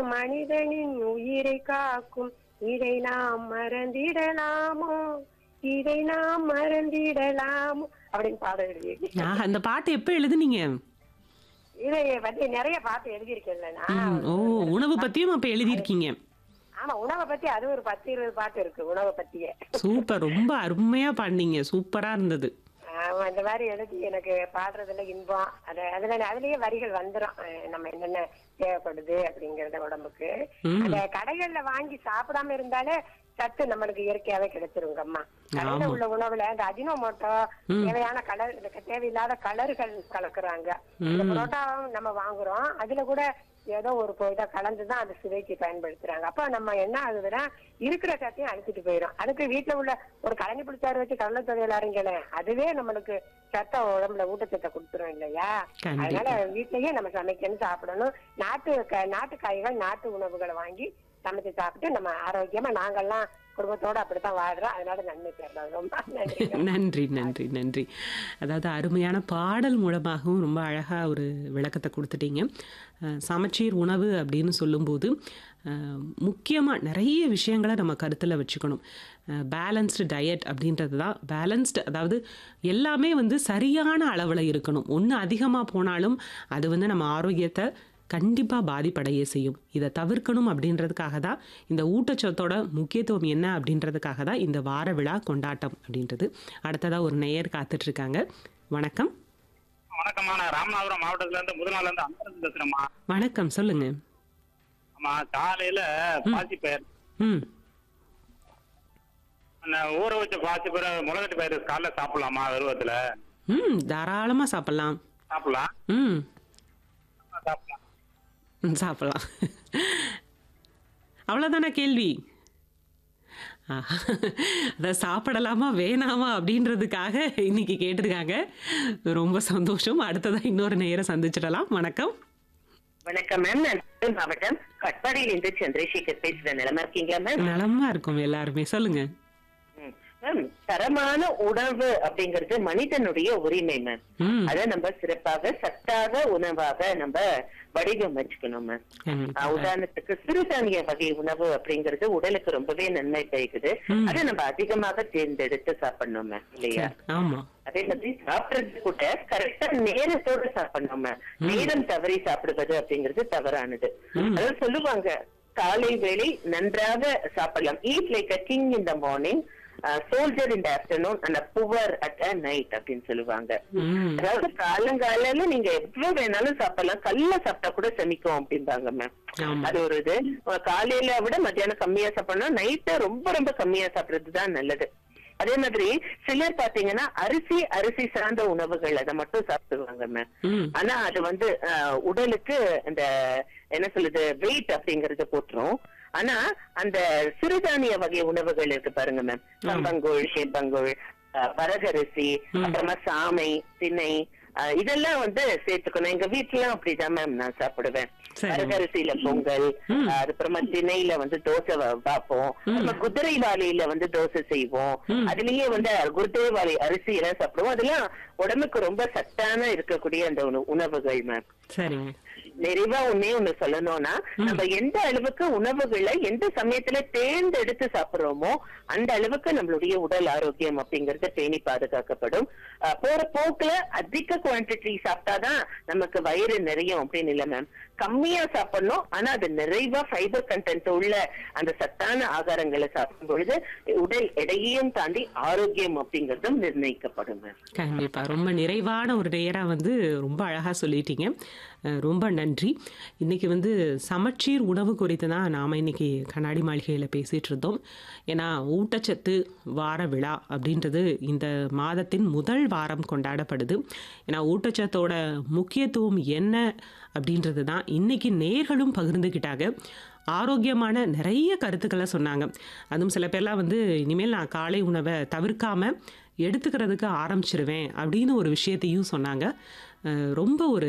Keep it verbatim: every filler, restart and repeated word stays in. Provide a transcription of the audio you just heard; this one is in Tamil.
மனிதனின் உயிரை காக்கும் இதை நாம் மறந்திடலாமோ, இதை நாம் மறந்திடலாமோ அப்படின்னு பாடம் எழுதியிருக்கேன். ஆஹா, அந்த பாட்டு எப்ப எழுதுனீங்க? இதை பத்தி நிறைய பாட்டு எழுதியிருக்கேன்ல ம், நான். ஓ, உணவு பத்தியும் அப்ப எழுதியிருக்கீங்க. ஆமா, உணவை பத்தி அது ஒரு பத்து இருபது பாட்டு இருக்கு உணவை பத்தியே. சூப்பர், ரொம்ப அருமையா பாடினீங்க, சூப்பரா இருந்தது. ஆமா, இந்த மாதிரி எழுதி எனக்கு பாடுறதுல இன்பம். அது அதுல அதுலயே வரிகள் வந்துரும். அஹ் நம்ம என்னென்ன தேவைப்படுது அப்படிங்கறத உடம்புக்கு. ம். அந்த கடைகள்ல வாங்கி சாப்பிடாம இருந்தாலே சத்து நம்மளுக்கு இயற்கையாவே கிடைச்சிருங்க அம்மா. கடையில ஆமா. உள்ள உணவுல இந்த அஜினோமோட்டோ, ம். தேவையான கலர், தேவையில்லாத கலர்கள் கலக்குறாங்க. இந்த ம். புரோட்டாவும் நம்ம வாங்குறோம், அதுல கூட ஏதோ ஒரு இதை கலந்துதான் அது சுவைக்கு பயன்படுத்துறாங்க. அப்ப நம்ம என்ன ஆகுதுன்னா இருக்கிற சத்தையும் அழிச்சிட்டு போயிடும். அதுக்கு வீட்டுல உள்ள ஒரு கழனி பிடிச்சாரு வச்சு கடலை தொழிலாருங்களே, அதுவே நம்மளுக்கு சத்த உடம்புல ஊட்டச்சத்தை கொடுத்துரும் இல்லையா? கண்டிப்பா. அதனால வீட்லயே நம்ம சமைக்கணும், சாப்பிடணும். நாட்டு க- நாட்டு காய்கள், நாட்டு உணவுகளை வாங்கி சமைச்சு சாப்பிட்டு நம்ம ஆரோக்கியமா நாங்கெல்லாம் குடும்பத்தோட அப்படித்தான் வாழ்றோம். அதனால நன்மை பெறலாம். ரொம்ப நன்றி. நன்றி நன்றி நன்றி. அதாவது அருமையான பாடல் மூலமாகவும் ரொம்ப அழகாக ஒரு விளக்கத்தை கொடுத்துட்டீங்க. அஹ், சமச்சீர் உணவு அப்படின்னு சொல்லும்போது முக்கியமாக நிறைய விஷயங்களை நம்ம கருத்தில் வச்சுக்கணும். பேலன்ஸ்டு டயட் அப்படின்றது தான் பேலன்ஸ்டு, அதாவது எல்லாமே வந்து சரியான அளவில் இருக்கணும். ஒன்று அதிகமாக போனாலும் அது வந்து நம்ம ஆரோக்கியத்தை கண்டிப்பாக பாதிப்படையே செய்யும். இதை தவிர்க்கணும் அப்படின்றதுக்காக தான் இந்த ஊட்டச்சத்தோட முக்கியத்துவம் என்ன அப்படின்றதுக்காக தான் இந்த வார விழா கொண்டாட்டம் அப்படின்றது. அடுத்ததாக ஒரு நேயர் காத்துட்ருக்காங்க. வணக்கம். வணக்கம்மா, நான் ராமநாதபுரம் மாவட்டத்துல இருந்து முதல் இருந்து அமர்ந்து பேசுறேம்மா. வணக்கம், சொல்லுங்க. ஆமா, காலையில ம். பாசிப்பயிர், ம். அந்த ஊற வச்ச பாசிப்பயிர், முளைகட்டு பயிர் காலைல சாப்பிடலாமா? பருவத்துல ம், தாராளமாக சாப்பிட்லாம். சாப்பிடலாம். ம், சாப்பிடலாம். ம், சாப்பிட்லாம். அவ்வளோதானே கேள்வி? ஆஹா, அதை சாப்பிடலாமா வேணாமா அப்படின்றதுக்காக இன்னைக்கு கேட்டிருக்காங்க. ரொம்ப சந்தோஷம். அடுத்ததாக இன்னொரு நேரம் சந்திச்சிடலாம். வணக்கம். வணக்கம் மேம், நான் திருப்பூர் மாவட்டம் கட்பாடியில இருந்து சந்திரசேகர் பேசுறேன். நிலமா இருக்கீங்களா மேம்? நலமா இருக்கும் எல்லாருமே. சொல்லுங்க. ம். மேம், தரமான உணவு அப்படிங்கிறது மனிதனுடைய உரிமை மேம். ம். அத நம்ம சிறப்பாக சத்தான உணவாக நம்ம வடிவமைச்சுக்கணும் மேம். கண்டிப்பா. ஆஹ் உதாரணத்துக்கு சிறுதானிய வகை உணவு அப்படிங்கிறது உடலுக்கு ரொம்பவே நன்மை பயக்குது. ம். அதை நம்ம அதிகமாக தேர்ந்தெடுத்து சாப்பிடணும் மேம், இல்லையா? சரி, ஆமா. அதே மாதிரி சாப்பிடுறது கூட கரெக்டா நேரத்தோட சாப்பிடணும் மேம். நேரம் தவறி சாப்பிடுவது அப்படிங்கிறது தவறானது. ம். அதாவது சொல்லுவாங்க, காலை வேளை நன்றாக சாப்பிடலாம். Eat like a king in the morning, soldier in the afternoon and poor at a night அப்படின்னு சொல்லுவாங்க. ம். அதாவது காலங்காலையில நீங்க எவ்வளவு வேணாலும் சாப்பிடலாம், கல்ல சாப்பிட்டா கூட செமிக்கும் அப்படிம்பாங்க மேம். ஆமா. அது ஒரு இது. காலையில விட மத்தியானம் கம்மியா சாப்பிடணும், நைட்டு ரொம்ப ரொம்ப கம்மியா சாப்பிடுறது தான் நல்லது. அதே மாதிரி சிலர் பாத்தீங்கன்னா அரிசி அரிசி சார்ந்த உணவுகள் அதை மட்டும் சாப்பிடுவாங்க மேம். ம். ஆனா அது வந்து அஹ், உடலுக்கு இந்த என்ன சொல்லுது வெயிட் அப்படிங்கறது போட்டுரும். ஆனா அந்த சிறுதானிய வகை உணவுகள் இருக்கு பாருங்க மேம், கம்பங்கூழ், சேப்பங்கூழ், அஹ், வரகரிசி, ம். அப்புறமா சாமை, திணை, அஹ், இதெல்லாம் வந்து சேர்த்துக்கணும். எங்க வீட்டுல அப்படிதான் மேம் நான் சாப்பிடுவேன். சரி. வரகரிசியில பொங்கல், ம். அஹ், அதுக்கப்புறமா திணையில வந்து தோசை வ- வைப்போம். ம். நம்ம குதிரைவாளியில வந்து தோசை செய்வோம். ம். அதுலயே வந்து குதிரைவாளி அரிசி எல்லாம் சாப்பிடுவோம். அதெல்லாம் உடம்புக்கு ரொம்ப சத்தான இருக்கக்கூடிய அந்த உண- உணவுகள் மேம். சரிங்க. நிறைவா ஒன்னே ஒண்ணு சொல்லணும்னா, ம். நம்ம எந்த அளவுக்கு உணவுகளை எந்த சமயத்துல தேர்ந்தெடுத்து சாப்பிடுறோமோ அந்த அளவுக்கு நம்மளுடைய உடல் ஆரோக்கியம் அப்படிங்கறது பேணி பாதுகாக்கப்படும். அஹ் போற போக்குல அதிக குவான்டிட்டி சாப்பிட்டாதான் நமக்கு வயிறு நிறையும் அப்படின்னு இல்ல மேம். கம்மியா சாப்பிடணும், ஆனா அது நிறைவா ஃபைபர் கண்டென்ட் உள்ள அந்த சத்தான ஆகாரங்களை சாப்பிடும் பொழுது உடல் எடையையும் தாண்டி ஆரோக்கியம் அப்படிங்கறதும் நிர்ணயிக்கப்படும் மேம். கண்டிப்பா. ரொம்ப நிறைவான ஒரு நேரா வந்து ரொம்ப அழகா சொல்லிட்டீங்க. அஹ், ரொம்ப நன்றி. இன்னைக்கு வந்து சமச்சீர் உணவு குறித்து தான் நாம் இன்னைக்கு கண்ணாடி மாளிகையில் பேசிகிட்டு இருந்தோம். ஏன்னா ஊட்டச்சத்து வார விழா அப்படின்றது இந்த மாதத்தின் முதல் வாரம் கொண்டாடப்படுது. ஏன்னா ஊட்டச்சத்தோட முக்கியத்துவம் என்ன அப்படின்றது தான் இன்னைக்கு நேர்களும் பகிர்ந்துக்கிட்டாங்க. ஆரோக்கியமான நிறைய கருத்துக்களை சொன்னாங்க. அதுவும் சில பேர்லாம் வந்து இனிமேல் நான் காலை உணவை தவிர்க்காம எடுத்துக்கிறதுக்கு ஆரம்பிச்சிருவேன் அப்படின்னு ஒரு விஷயத்தையும் சொன்னாங்க. அஹ், ரொம்ப ஒரு